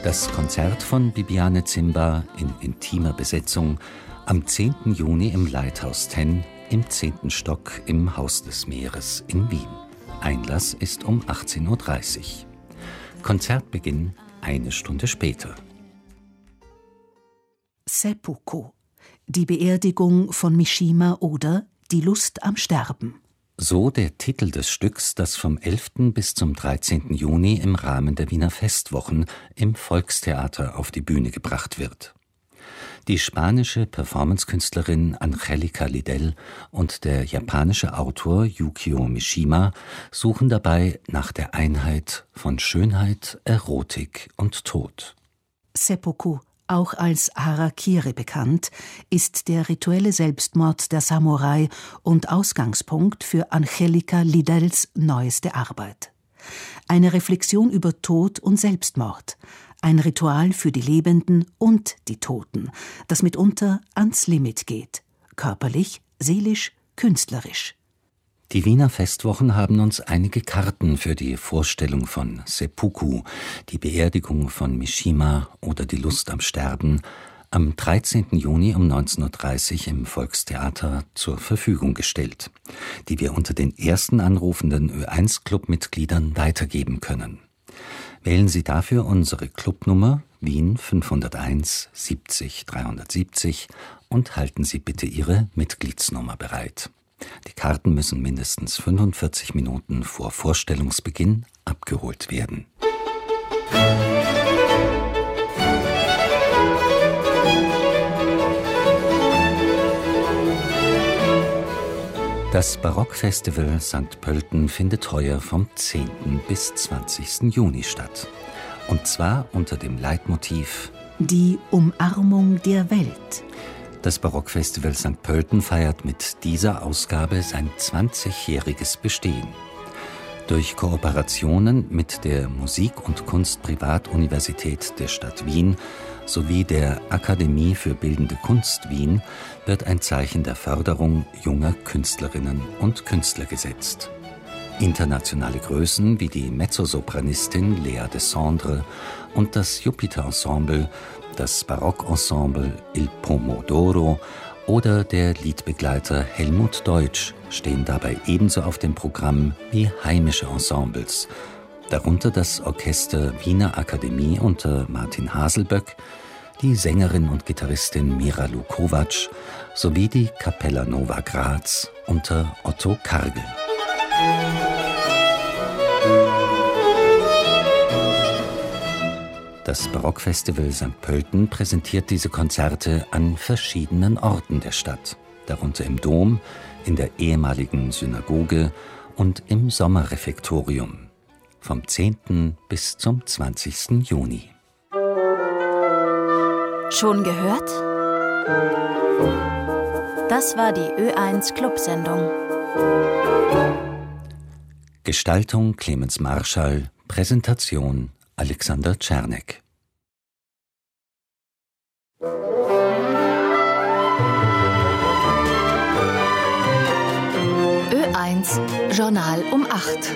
Das Konzert von Bibiane Zimba in intimer Besetzung am 10. Juni im Lighthouse 10 im 10. Stock im Haus des Meeres in Wien. Einlass ist um 18.30 Uhr. Konzertbeginn eine Stunde später. Seppuku, die Beerdigung von Mishima oder Die Lust am Sterben. So der Titel des Stücks, das vom 11. bis zum 13. Juni im Rahmen der Wiener Festwochen im Volkstheater auf die Bühne gebracht wird. Die spanische Performancekünstlerin Angélica Lidell und der japanische Autor Yukio Mishima suchen dabei nach der Einheit von Schönheit, Erotik und Tod. Seppuku, auch als Harakiri bekannt, ist der rituelle Selbstmord der Samurai und Ausgangspunkt für Angélica Lidells neueste Arbeit. Eine Reflexion über Tod und Selbstmord, ein Ritual für die Lebenden und die Toten, das mitunter ans Limit geht, körperlich, seelisch, künstlerisch. Die Wiener Festwochen haben uns einige Karten für die Vorstellung von Seppuku, die Beerdigung von Mishima oder Die Lust am Sterben, am 13. Juni um 19.30 Uhr im Volkstheater zur Verfügung gestellt, die wir unter den ersten anrufenden Ö1-Club-Mitgliedern weitergeben können. Wählen Sie dafür unsere Clubnummer Wien 501 70 370 und halten Sie bitte Ihre Mitgliedsnummer bereit. Die Karten müssen mindestens 45 Minuten vor Vorstellungsbeginn abgeholt werden. Das Barockfestival St. Pölten findet heuer vom 10. bis 20. Juni statt. Und zwar unter dem Leitmotiv Die Umarmung der Welt. Das Barockfestival St. Pölten feiert mit dieser Ausgabe sein 20-jähriges Bestehen. Durch Kooperationen mit der Musik- und Kunst-Privatuniversität der Stadt Wien sowie der Akademie für Bildende Kunst Wien wird ein Zeichen der Förderung junger Künstlerinnen und Künstler gesetzt. Internationale Größen wie die Mezzosopranistin Lea Descendre und das Jupiter-Ensemble, das Barockensemble Il Pomodoro oder der Liedbegleiter Helmut Deutsch stehen dabei ebenso auf dem Programm wie heimische Ensembles, darunter das Orchester Wiener Akademie unter Martin Haselböck, die Sängerin und Gitarristin Mira Lukovac sowie die Capella Nova Graz unter Otto Kargel. Das Barockfestival St. Pölten präsentiert diese Konzerte an verschiedenen Orten der Stadt, darunter im Dom, in der ehemaligen Synagoge und im Sommerrefektorium, vom 10. bis zum 20. Juni. Schon gehört? Das war die Ö1 Clubsendung. Gestaltung Clemens Marschall, Präsentation Alexander Czernek. Ö1 Journal um 8.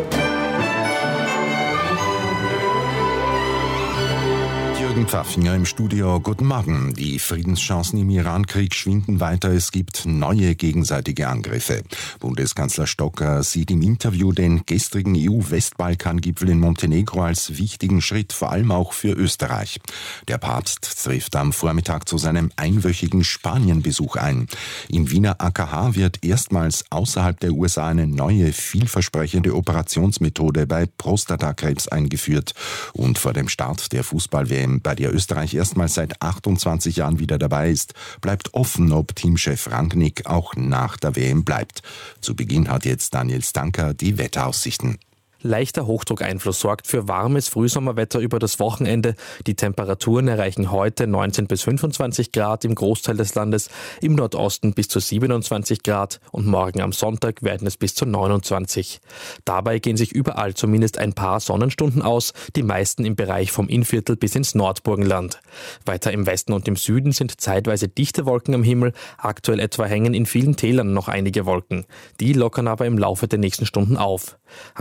Jürgen Pfaffinger im Studio. Guten Morgen. Die Friedenschancen im Iran-Krieg schwinden weiter. Es gibt neue gegenseitige Angriffe. Bundeskanzler Stocker sieht im Interview den gestrigen EU-Westbalkan-Gipfel in Montenegro als wichtigen Schritt, vor allem auch für Österreich. Der Papst trifft am Vormittag zu seinem einwöchigen Spanien-Besuch ein. Im Wiener AKH wird erstmals außerhalb der USA eine neue, vielversprechende Operationsmethode bei Prostatakrebs eingeführt. Und vor dem Start der Fußball-WM, bei der Österreich erstmals seit 28 Jahren wieder dabei ist, bleibt offen, ob Teamchef Rangnick auch nach der WM bleibt. Zu Beginn hat jetzt Daniel Stanker die Wetteraussichten. Leichter Hochdruckeinfluss sorgt für warmes Frühsommerwetter über das Wochenende. Die Temperaturen erreichen heute 19 bis 25 Grad im Großteil des Landes, im Nordosten bis zu 27 Grad und morgen am Sonntag werden es bis zu 29. Dabei gehen sich überall zumindest ein paar Sonnenstunden aus, die meisten im Bereich vom Innviertel bis ins Nordburgenland. Weiter im Westen und im Süden sind zeitweise dichte Wolken am Himmel, aktuell etwa hängen in vielen Tälern noch einige Wolken. Die lockern aber im Laufe der nächsten Stunden auf. Am Nachmittag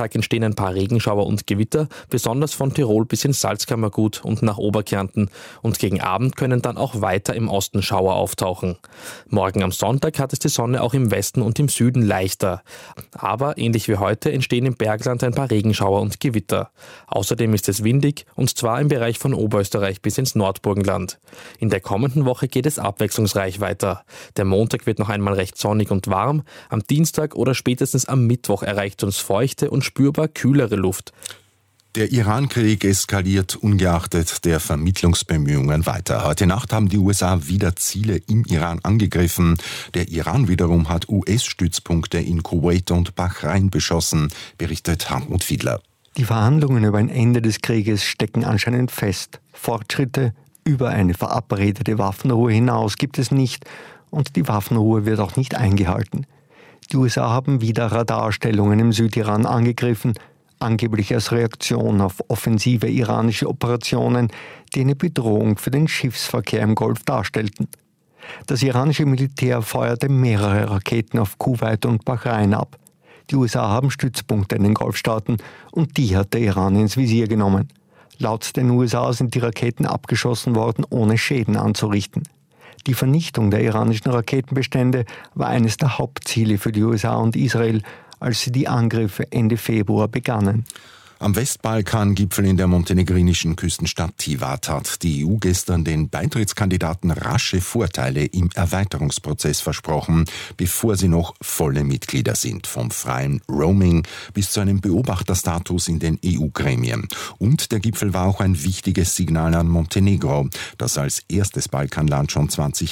Nachmittag entstehen ein paar Regenschauer und Gewitter, besonders von Tirol bis ins Salzkammergut und nach Oberkärnten. Und gegen Abend können dann auch weiter im Osten Schauer auftauchen. Morgen am Sonntag hat es die Sonne auch im Westen und im Süden leichter. Aber ähnlich wie heute entstehen im Bergland ein paar Regenschauer und Gewitter. Außerdem ist es windig, und zwar im Bereich von Oberösterreich bis ins Nordburgenland. In der kommenden Woche geht es abwechslungsreich weiter. Der Montag wird noch einmal recht sonnig und warm. Am Dienstag oder spätestens am Mittwoch erreicht uns feuchte und spürbar kühlere Luft. Der Iran-Krieg eskaliert ungeachtet der Vermittlungsbemühungen weiter. Heute Nacht haben die USA wieder Ziele im Iran angegriffen. Der Iran wiederum hat US-Stützpunkte in Kuwait und Bahrain beschossen, berichtet Hartmut Fiedler. Die Verhandlungen über ein Ende des Krieges stecken anscheinend fest. Fortschritte über eine verabredete Waffenruhe hinaus gibt es nicht und die Waffenruhe wird auch nicht eingehalten. Die USA haben wieder Radarstellungen im Südiran angegriffen, angeblich als Reaktion auf offensive iranische Operationen, die eine Bedrohung für den Schiffsverkehr im Golf darstellten. Das iranische Militär feuerte mehrere Raketen auf Kuwait und Bahrain ab. Die USA haben Stützpunkte in den Golfstaaten und die hat der Iran ins Visier genommen. Laut den USA sind die Raketen abgeschossen worden, ohne Schäden anzurichten. Die Vernichtung der iranischen Raketenbestände war eines der Hauptziele für die USA und Israel, als sie die Angriffe Ende Februar begannen. Am Westbalkan-Gipfel in der montenegrinischen Küstenstadt Tivat hat die EU gestern den Beitrittskandidaten rasche Vorteile im Erweiterungsprozess versprochen, bevor sie noch volle Mitglieder sind, vom freien Roaming bis zu einem Beobachterstatus in den EU-Gremien. Und der Gipfel war auch ein wichtiges Signal an Montenegro, das als erstes Balkanland schon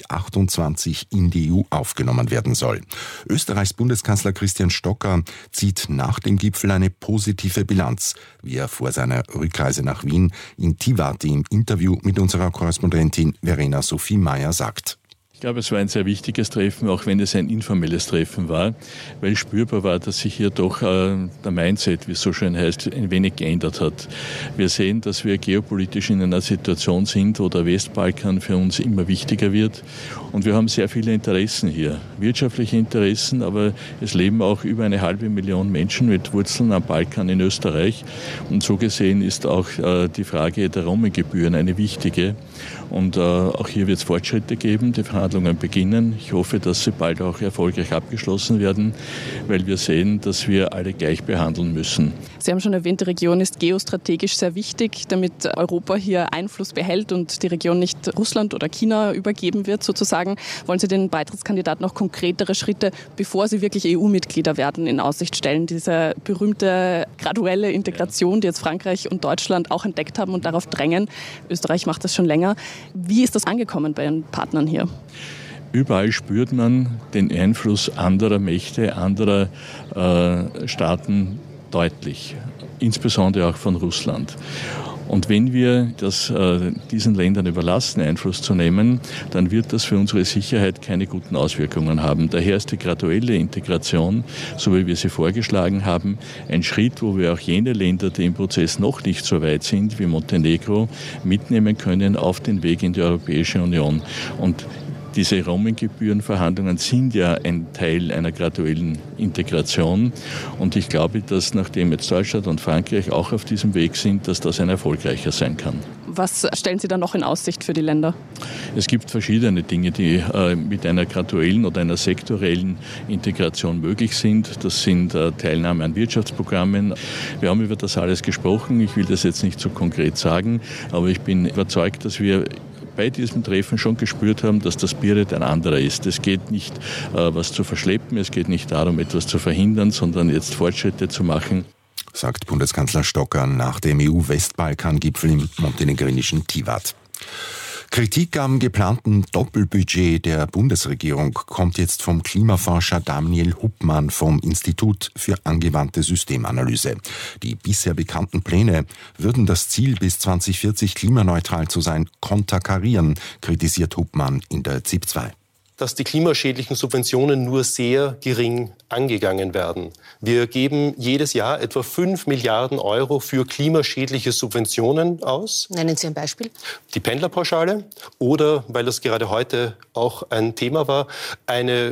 2028 in die EU aufgenommen werden soll. Österreichs Bundeskanzler Christian Stocker zieht nach dem Gipfel eine positive Bilanz, wie er vor seiner Rückreise nach Wien in Tivat im Interview mit unserer Korrespondentin Verena Sophie Meyer sagt. Ich glaube, es war ein sehr wichtiges Treffen, auch wenn es ein informelles Treffen war, weil spürbar war, dass sich hier doch der Mindset, wie es so schön heißt, ein wenig geändert hat. Wir sehen, dass wir geopolitisch in einer Situation sind, wo der Westbalkan für uns immer wichtiger wird. Und wir haben sehr viele Interessen hier, wirtschaftliche Interessen, aber es leben auch über 500.000 Menschen mit Wurzeln am Balkan in Österreich. Und so gesehen ist auch die Frage der Roaminggebühren eine wichtige. Und auch hier wird es Fortschritte geben. Die Verhandlungen beginnen. Ich hoffe, dass sie bald auch erfolgreich abgeschlossen werden, weil wir sehen, dass wir alle gleich behandeln müssen. Sie haben schon erwähnt, die Region ist geostrategisch sehr wichtig, damit Europa hier Einfluss behält und die Region nicht Russland oder China übergeben wird, sozusagen. Wollen Sie den Beitrittskandidaten noch konkretere Schritte, bevor sie wirklich EU-Mitglieder werden, in Aussicht stellen? Diese berühmte graduelle Integration, die jetzt Frankreich und Deutschland auch entdeckt haben und darauf drängen. Österreich macht das schon länger. Wie ist das angekommen bei Ihren Partnern hier? Überall spürt man den Einfluss anderer Mächte, anderer Staaten deutlich, insbesondere auch von Russland. Und wenn wir das diesen Ländern überlassen, Einfluss zu nehmen, dann wird das für unsere Sicherheit keine guten Auswirkungen haben. Daher ist die graduelle Integration, so wie wir sie vorgeschlagen haben, ein Schritt, wo wir auch jene Länder, die im Prozess noch nicht so weit sind, wie Montenegro, mitnehmen können auf den Weg in die Europäische Union. Und diese Roaminggebührenverhandlungen sind ja ein Teil einer graduellen Integration. Und ich glaube, dass nachdem jetzt Deutschland und Frankreich auch auf diesem Weg sind, dass das ein erfolgreicher sein kann. Was stellen Sie da noch in Aussicht für die Länder? Es gibt verschiedene Dinge, die mit einer graduellen oder einer sektorellen Integration möglich sind. Das sind Teilnahme an Wirtschaftsprogrammen. Wir haben über das alles gesprochen. Ich will das jetzt nicht so konkret sagen, aber ich bin überzeugt, dass wir bei diesem Treffen schon gespürt haben, dass der Spirit ein anderer ist. Es geht nicht, was zu verschleppen, es geht nicht darum, etwas zu verhindern, sondern jetzt Fortschritte zu machen. Sagt Bundeskanzler Stocker nach dem EU-Westbalkan-Gipfel im montenegrinischen Tivat. Kritik am geplanten Doppelbudget der Bundesregierung kommt jetzt vom Klimaforscher Daniel Huppmann vom Institut für angewandte Systemanalyse. Die bisher bekannten Pläne würden das Ziel, bis 2040 klimaneutral zu sein, konterkarieren, kritisiert Huppmann in der ZIP 2. Dass die klimaschädlichen Subventionen nur sehr gering angegangen werden. Wir geben jedes Jahr etwa 5 Milliarden Euro für klimaschädliche Subventionen aus. Nennen Sie ein Beispiel. Die Pendlerpauschale oder, weil das gerade heute auch ein Thema war, eine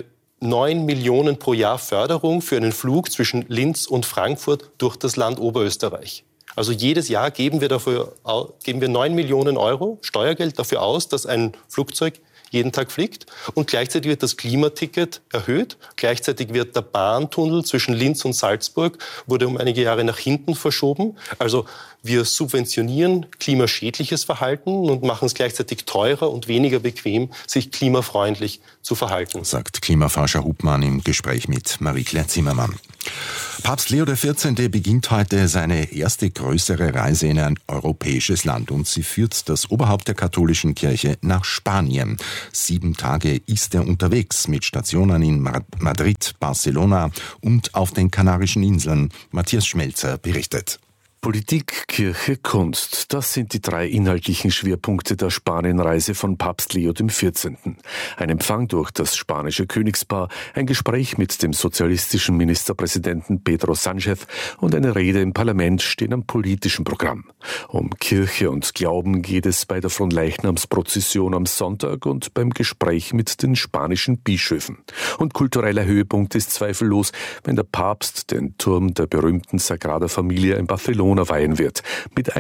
9 Millionen pro Jahr Förderung für einen Flug zwischen Linz und Frankfurt durch das Land Oberösterreich. Also jedes Jahr geben wir 9 Millionen Euro Steuergeld dafür aus, dass ein Flugzeug jeden Tag fliegt. Und gleichzeitig wird das Klimaticket erhöht. Gleichzeitig wird der Bahntunnel zwischen Linz und Salzburg, wurde um einige Jahre nach hinten verschoben. Also wir subventionieren klimaschädliches Verhalten und machen es gleichzeitig teurer und weniger bequem, sich klimafreundlich zu verhalten. Sagt Klimaforscher Hubmann im Gespräch mit Marie-Claire Zimmermann. Papst Leo XIV. Beginnt heute seine erste größere Reise in ein europäisches Land und sie führt das Oberhaupt der katholischen Kirche nach Spanien. 7 Tage ist er unterwegs mit Stationen in Madrid, Barcelona und auf den Kanarischen Inseln. Matthias Schmelzer berichtet. Politik, Kirche, Kunst. Das sind die 3 inhaltlichen Schwerpunkte der Spanienreise von Papst Leo XIV. Ein Empfang durch das spanische Königspaar, ein Gespräch mit dem sozialistischen Ministerpräsidenten Pedro Sánchez und eine Rede im Parlament stehen am politischen Programm. Um Kirche und Glauben geht es bei der Fronleichnamsprozession am Sonntag und beim Gespräch mit den spanischen Bischöfen. Und kultureller Höhepunkt ist zweifellos, wenn der Papst den Turm der berühmten Sagrada Familia in Barcelona weihen wird, mit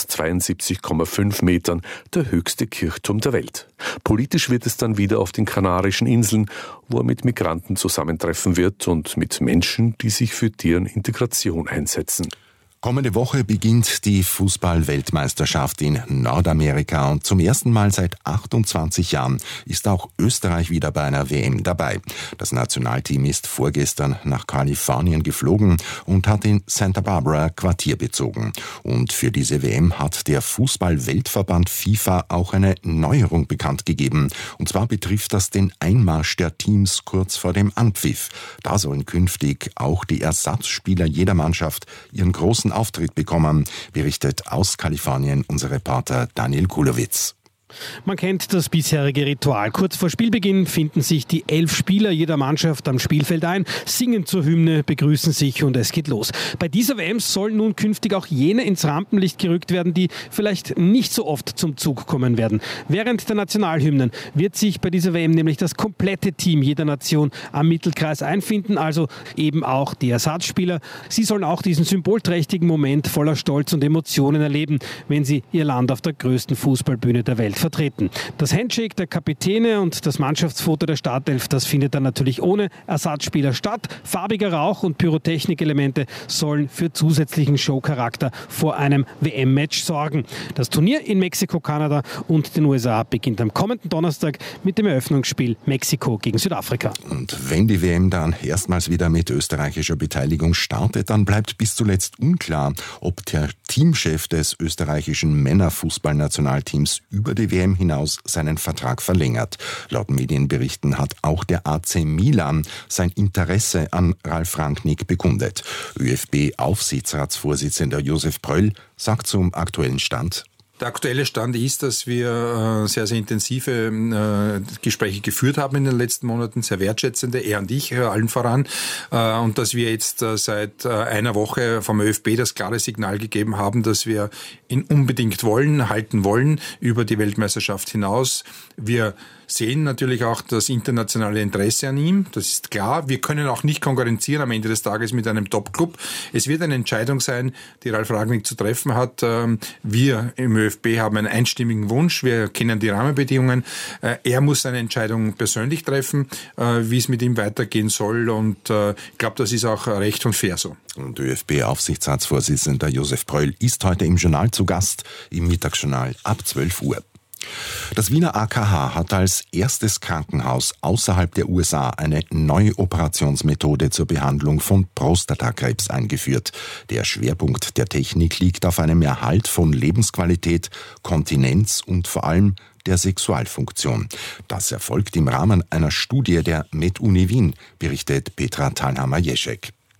172,5 Metern der höchste Kirchturm der Welt. Politisch wird es dann wieder auf den Kanarischen Inseln, wo er mit Migranten zusammentreffen wird und mit Menschen, die sich für deren Integration einsetzen. Kommende Woche beginnt die Fußball-Weltmeisterschaft in Nordamerika und zum ersten Mal seit 28 Jahren ist auch Österreich wieder bei einer WM dabei. Das Nationalteam ist vorgestern nach Kalifornien geflogen und hat in Santa Barbara Quartier bezogen. Und für diese WM hat der Fußball-Weltverband FIFA auch eine Neuerung bekannt gegeben. Und zwar betrifft das den Einmarsch der Teams kurz vor dem Anpfiff. Da sollen künftig auch die Ersatzspieler jeder Mannschaft ihren großen Auftritt bekommen, berichtet aus Kalifornien unser Reporter Daniel Kulowitz. Man kennt das bisherige Ritual. Kurz vor Spielbeginn finden sich die 11 Spieler jeder Mannschaft am Spielfeld ein, singen zur Hymne, begrüßen sich und es geht los. Bei dieser WM sollen nun künftig auch jene ins Rampenlicht gerückt werden, die vielleicht nicht so oft zum Zug kommen werden. Während der Nationalhymnen wird sich bei dieser WM nämlich das komplette Team jeder Nation am Mittelkreis einfinden, also eben auch die Ersatzspieler. Sie sollen auch diesen symbolträchtigen Moment voller Stolz und Emotionen erleben, wenn sie ihr Land auf der größten Fußballbühne der Welt vertreten. Das Handshake der Kapitäne und das Mannschaftsfoto der Startelf, das findet dann natürlich ohne Ersatzspieler statt. Farbiger Rauch und Pyrotechnikelemente sollen für zusätzlichen Showcharakter vor einem WM-Match sorgen. Das Turnier in Mexiko, Kanada und den USA beginnt am kommenden Donnerstag mit dem Eröffnungsspiel Mexiko gegen Südafrika. Und wenn die WM dann erstmals wieder mit österreichischer Beteiligung startet, dann bleibt bis zuletzt unklar, ob der Teamchef des österreichischen Männerfußballnationalteams über die WM hinaus seinen Vertrag verlängert. Laut Medienberichten hat auch der AC Milan sein Interesse an Ralf Rangnick bekundet. ÖFB-Aufsichtsratsvorsitzender Josef Pröll sagt zum aktuellen Stand: Der aktuelle Stand ist, dass wir sehr, sehr intensive Gespräche geführt haben in den letzten Monaten, sehr wertschätzende, er und ich, allen voran, und dass wir jetzt seit einer Woche vom ÖFB das klare Signal gegeben haben, dass wir ihn unbedingt halten wollen über die Weltmeisterschaft hinaus. Wir sehen natürlich auch das internationale Interesse an ihm, das ist klar. Wir können auch nicht konkurrenzieren am Ende des Tages mit einem Top-Club. Es wird eine Entscheidung sein, die Ralf Rangnick zu treffen hat. Wir im ÖFB haben einen einstimmigen Wunsch, wir kennen die Rahmenbedingungen. Er muss seine Entscheidung persönlich treffen, wie es mit ihm weitergehen soll, und ich glaube, das ist auch recht und fair so. Und ÖFB-Aufsichtsratsvorsitzender Josef Pröll ist heute im Journal zu Gast, im Mittagsjournal ab 12 Uhr. Das Wiener AKH hat als erstes Krankenhaus außerhalb der USA eine neue Operationsmethode zur Behandlung von Prostatakrebs eingeführt. Der Schwerpunkt der Technik liegt auf einem Erhalt von Lebensqualität, Kontinenz und vor allem der Sexualfunktion. Das erfolgt im Rahmen einer Studie der MedUni Wien, berichtet Petra Thalhammer-Jeschek.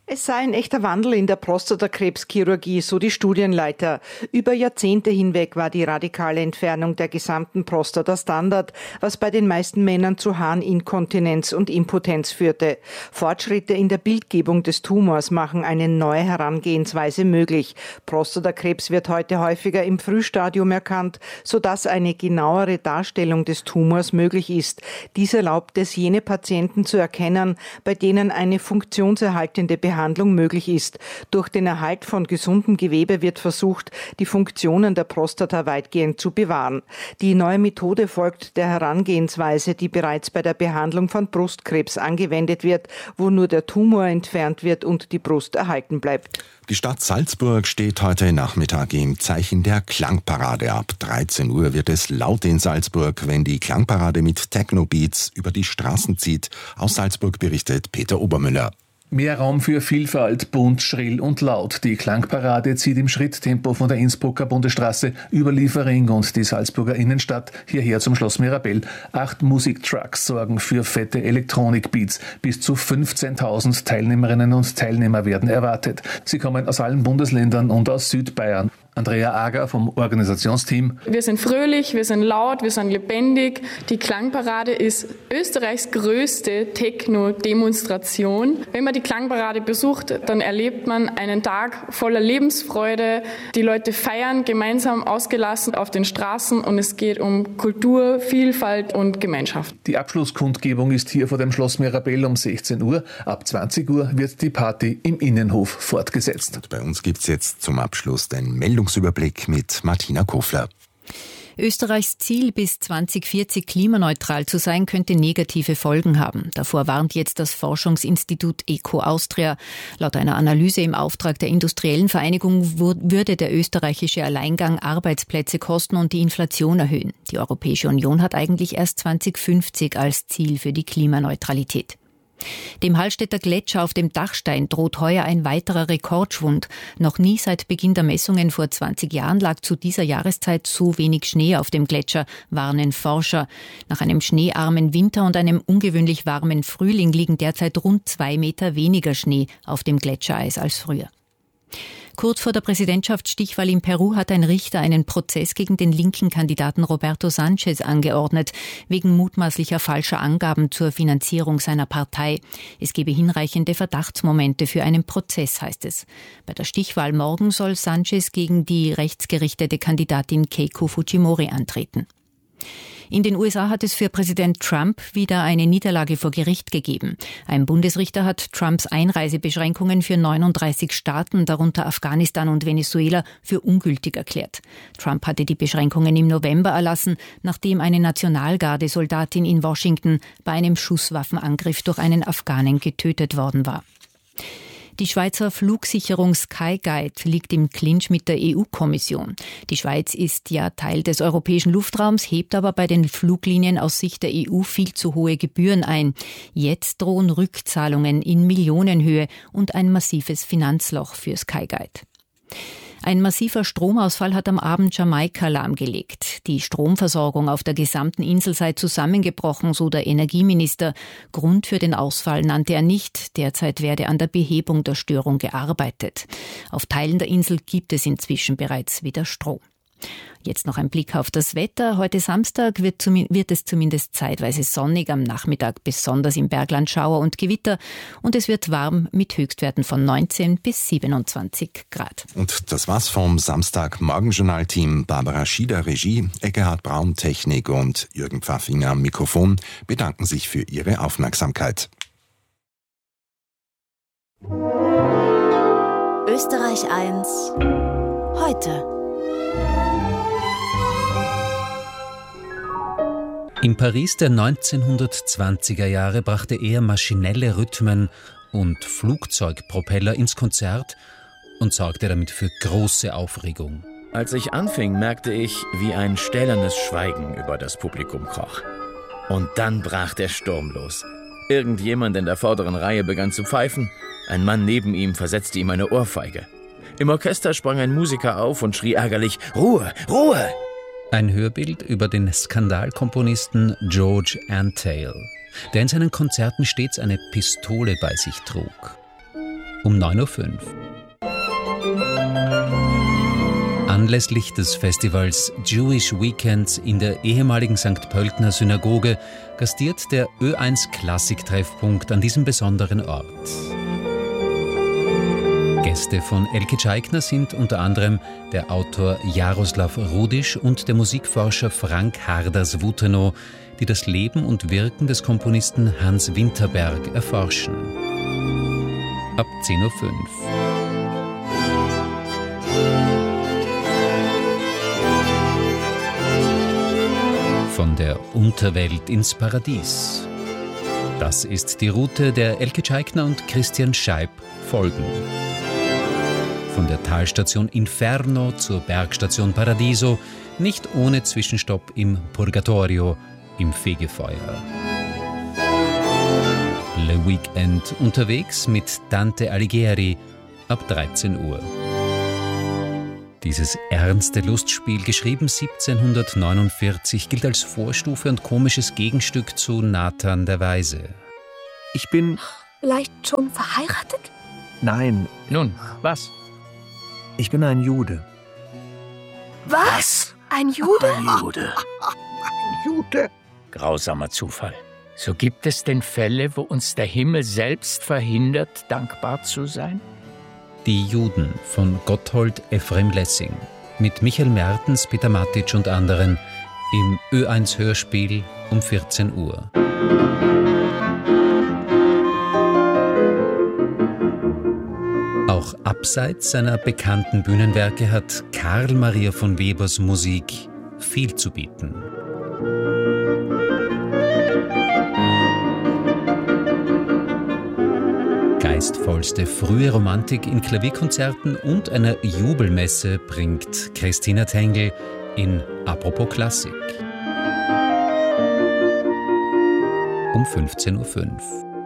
Es sei ein echter Wandel in der Prostatakrebschirurgie, so die Studienleiter. Über Jahrzehnte hinweg war die radikale Entfernung der gesamten Prostata Standard, was bei den meisten Männern zu Harninkontinenz und Impotenz führte. Fortschritte in der Bildgebung des Tumors machen eine neue Herangehensweise möglich. Prostatakrebs wird heute häufiger im Frühstadium erkannt, sodass eine genauere Darstellung des Tumors möglich ist. Dies erlaubt es, jene Patienten zu erkennen, bei denen eine funktionserhaltende Behandlung möglich ist. Durch den Erhalt von gesundem Gewebe wird versucht, die Funktionen der Prostata weitgehend zu bewahren. Die neue Methode folgt der Herangehensweise, die bereits bei der Behandlung von Brustkrebs angewendet wird, wo nur der Tumor entfernt wird und die Brust erhalten bleibt. Die Stadt Salzburg steht heute Nachmittag im Zeichen der Klangparade. Ab 13 Uhr wird es laut in Salzburg, wenn die Klangparade mit Techno-Beats über die Straßen zieht. Aus Salzburg berichtet Peter Obermüller. Mehr Raum für Vielfalt, bunt, schrill und laut. Die Klangparade zieht im Schritttempo von der Innsbrucker Bundesstraße über Liefering und die Salzburger Innenstadt hierher zum Schloss Mirabell. 8 Musiktrucks sorgen für fette Elektronikbeats. Bis zu 15.000 Teilnehmerinnen und Teilnehmer werden erwartet. Sie kommen aus allen Bundesländern und aus Südbayern. Andrea Ager vom Organisationsteam. Wir sind fröhlich, wir sind laut, wir sind lebendig. Die Klangparade ist Österreichs größte Techno-Demonstration. Wenn man die Klangparade besucht, dann erlebt man einen Tag voller Lebensfreude. Die Leute feiern gemeinsam ausgelassen auf den Straßen und es geht um Kultur, Vielfalt und Gemeinschaft. Die Abschlusskundgebung ist hier vor dem Schloss Mirabell um 16 Uhr. Ab 20 Uhr wird die Party im Innenhof fortgesetzt. Und bei uns gibt es jetzt zum Abschluss den Meldungsüberblick mit Martina Kofler. Österreichs Ziel, bis 2040 klimaneutral zu sein, könnte negative Folgen haben. Davor warnt jetzt das Forschungsinstitut ECO Austria. Laut einer Analyse im Auftrag der Industriellen Vereinigung würde der österreichische Alleingang Arbeitsplätze kosten und die Inflation erhöhen. Die Europäische Union hat eigentlich erst 2050 als Ziel für die Klimaneutralität. Dem Hallstätter Gletscher auf dem Dachstein droht heuer ein weiterer Rekordschwund. Noch nie seit Beginn der Messungen vor 20 Jahren lag zu dieser Jahreszeit so wenig Schnee auf dem Gletscher, warnen Forscher. Nach einem schneearmen Winter und einem ungewöhnlich warmen Frühling liegen derzeit rund 2 Meter weniger Schnee auf dem Gletschereis als früher. Kurz vor der Präsidentschaftsstichwahl in Peru hat ein Richter einen Prozess gegen den linken Kandidaten Roberto Sanchez angeordnet, wegen mutmaßlicher falscher Angaben zur Finanzierung seiner Partei. Es gebe hinreichende Verdachtsmomente für einen Prozess, heißt es. Bei der Stichwahl morgen soll Sanchez gegen die rechtsgerichtete Kandidatin Keiko Fujimori antreten. In den USA hat es für Präsident Trump wieder eine Niederlage vor Gericht gegeben. Ein Bundesrichter hat Trumps Einreisebeschränkungen für 39 Staaten, darunter Afghanistan und Venezuela, für ungültig erklärt. Trump hatte die Beschränkungen im November erlassen, nachdem eine Nationalgarde-Soldatin in Washington bei einem Schusswaffenangriff durch einen Afghanen getötet worden war. Die Schweizer Flugsicherung Skyguide liegt im Clinch mit der EU-Kommission. Die Schweiz ist ja Teil des europäischen Luftraums, hebt aber bei den Fluglinien aus Sicht der EU viel zu hohe Gebühren ein. Jetzt drohen Rückzahlungen in Millionenhöhe und ein massives Finanzloch für Skyguide. Ein massiver Stromausfall hat am Abend Jamaika lahmgelegt. Die Stromversorgung auf der gesamten Insel sei zusammengebrochen, so der Energieminister. Grund für den Ausfall nannte er nicht. Derzeit werde an der Behebung der Störung gearbeitet. Auf Teilen der Insel gibt es inzwischen bereits wieder Strom. Jetzt noch ein Blick auf das Wetter. Heute Samstag wird es zumindest zeitweise sonnig, am Nachmittag besonders im Bergland Schauer und Gewitter. Und es wird warm mit Höchstwerten von 19 bis 27 Grad. Und das war's vom Samstag-Morgenjournal-Team. Barbara Schieder, Regie, Eckehard Braun, Technik und Jürgen Pfaffinger am Mikrofon bedanken sich für Ihre Aufmerksamkeit. Österreich 1 heute. Im Paris der 1920er Jahre brachte er maschinelle Rhythmen und Flugzeugpropeller ins Konzert und sorgte damit für große Aufregung. Als ich anfing, merkte ich, wie ein stählernes Schweigen über das Publikum kroch. Und dann brach der Sturm los. Irgendjemand in der vorderen Reihe begann zu pfeifen, ein Mann neben ihm versetzte ihm eine Ohrfeige. Im Orchester sprang ein Musiker auf und schrie ärgerlich: »Ruhe, Ruhe!« Ein Hörbild über den Skandalkomponisten George Antheil, der in seinen Konzerten stets eine Pistole bei sich trug. um 9.05 Uhr. Anlässlich des Festivals Jewish Weekends in der ehemaligen St. Pöltener Synagoge gastiert der Ö1 Klassiktreffpunkt an diesem besonderen Ort. Gäste von Elke Tscheigner sind unter anderem der Autor Jaroslav Rudisch und der Musikforscher Frank Harders-Wutenow, die das Leben und Wirken des Komponisten Hans Winterberg erforschen. Ab 10.05 Uhr. Von der Unterwelt ins Paradies. Das ist die Route, der Elke Tscheigner und Christian Scheib folgen. Von der Talstation Inferno zur Bergstation Paradiso, nicht ohne Zwischenstopp im Purgatorio, im Fegefeuer. Le Weekend unterwegs mit Dante Alighieri ab 13 Uhr. Dieses ernste Lustspiel, geschrieben 1749, gilt als Vorstufe und komisches Gegenstück zu Nathan der Weise. Ich bin... Vielleicht schon verheiratet? Nein. Nun, was? Ich bin ein Jude. Was? Ein Jude? Ein Jude. Ein Jude. Grausamer Zufall. So gibt es denn Fälle, wo uns der Himmel selbst verhindert, dankbar zu sein? Die Juden von Gotthold Ephraim Lessing mit Michael Mertens, Peter Matic und anderen im Ö1 Hörspiel um 14 Uhr. Auch abseits seiner bekannten Bühnenwerke hat Karl Maria von Webers Musik viel zu bieten. Geistvollste frühe Romantik in Klavierkonzerten und einer Jubelmesse bringt Christina Tengel in Apropos Klassik. Um 15.05 Uhr.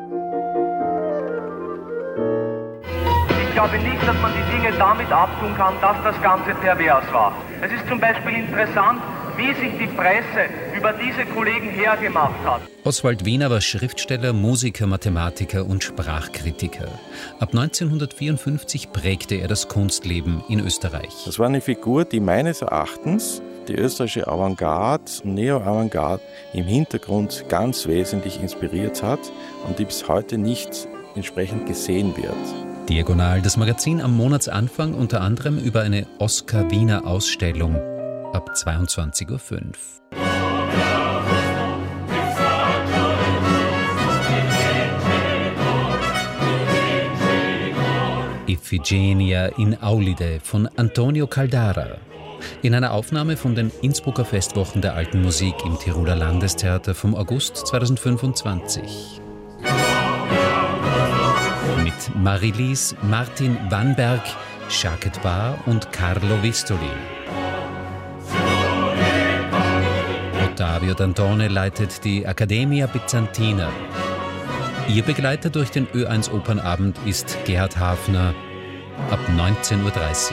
Ich glaube nicht, dass man die Dinge damit abtun kann, dass das Ganze pervers war. Es ist zum Beispiel interessant, wie sich die Presse über diese Kollegen hergemacht hat. Oswald Wiener war Schriftsteller, Musiker, Mathematiker und Sprachkritiker. Ab 1954 prägte er das Kunstleben in Österreich. Das war eine Figur, die meines Erachtens die österreichische Avantgarde, Neo-Avantgarde im Hintergrund ganz wesentlich inspiriert hat und die bis heute nicht entsprechend gesehen wird. Diagonal, das Magazin am Monatsanfang unter anderem über eine Oskar-Wiener-Ausstellung ab 22.05 Uhr. Iphigenia in Aulide von Antonio Caldara. In einer Aufnahme von den Innsbrucker Festwochen der Alten Musik im Tiroler Landestheater vom August 2025. Mit Marie-Lise, Martin Wannberg, Jacques Bar und Carlo Vistoli. Ottavio Dantone leitet die Accademia Byzantina. Ihr Begleiter durch den Ö1 Opernabend ist Gerhard Hafner ab 19.30 Uhr.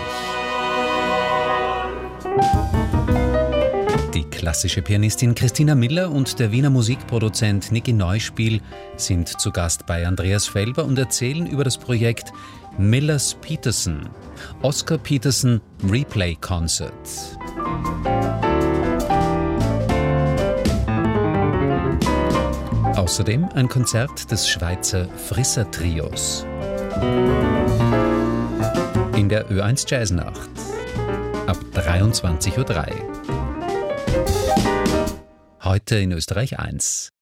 Die klassische Pianistin Christina Miller und der Wiener Musikproduzent Niki Neuspiel sind zu Gast bei Andreas Felber und erzählen über das Projekt Millers Peterson, Oscar Peterson Replay Concert. Außerdem ein Konzert des Schweizer Frisser Trios. In der Ö1 Jazznacht ab 23.03 Uhr. Heute in Österreich 1.